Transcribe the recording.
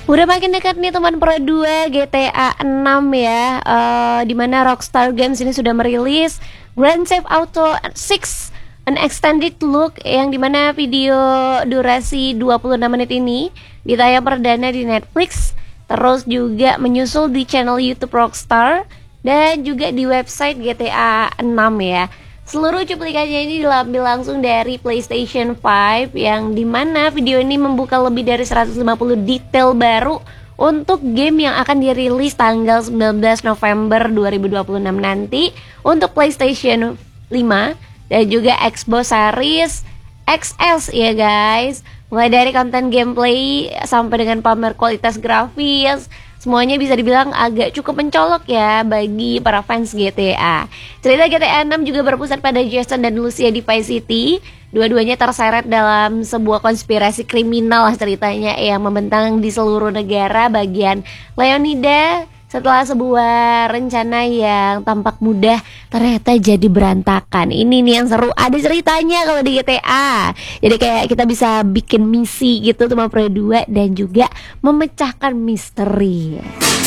Udah makin dekat nih teman Pro 2 GTA 6 ya, dimana Rockstar Games ini sudah merilis Grand Theft Auto 6 An Extended Look, yang dimana video durasi 26 menit ini ditayang perdana di Netflix, terus juga menyusul di channel YouTube Rockstar dan juga di website GTA 6 ya. Seluruh cuplikannya ini diambil langsung dari PlayStation 5, yang dimana video ini membuka lebih dari 150 detail baru untuk game yang akan dirilis tanggal 19 November 2026 nanti untuk PlayStation 5 dan juga Xbox Series XS ya guys. Mulai dari konten gameplay sampai dengan pamer kualitas grafis, semuanya bisa dibilang agak cukup mencolok ya bagi para fans GTA. Cerita GTA 6 juga berpusat pada Jason dan Lucia di Vice City. Dua-duanya terseret dalam sebuah konspirasi kriminal ceritanya yang membentang di seluruh negara bagian Leonida, setelah sebuah rencana yang tampak mudah ternyata jadi berantakan. Ini nih yang seru, ada ceritanya kalau di GTA. Jadi kayak kita bisa bikin misi gitu sama Pro 2 dan juga memecahkan misteri.